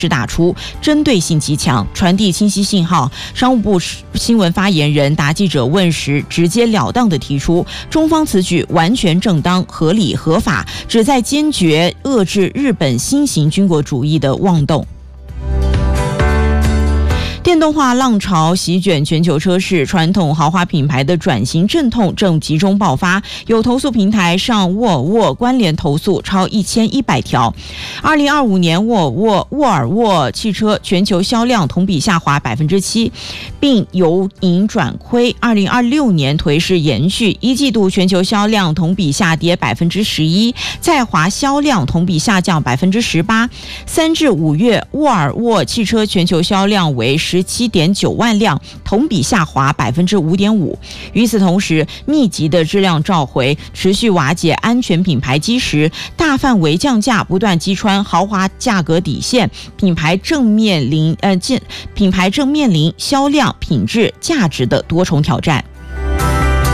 是打出针对性极强，传递清晰信号。商务部新闻发言人答记者问时，直截了当地提出，中方此举完全正当、合理、合法，旨在坚决遏制日本新型军国主义的妄动。电动化浪潮席卷全球车市，传统豪华品牌的转型阵痛正集中爆发。有投诉平台上沃尔沃关联投诉超1100条。2025年沃尔沃汽车全球销量同比下滑 7%， 并由盈转亏。2026年颓势延续，一季度全球销量同比下跌 11%， 在华销量同比下降 18%。3至5月，沃尔沃汽车全球销量为17.9万辆，同比下滑 5.5%。 与此同时，密集的质量召回持续瓦解安全品牌基石，大范围降价不断击穿豪华价格底线，品牌正面临销量、品质、价值的多重挑战。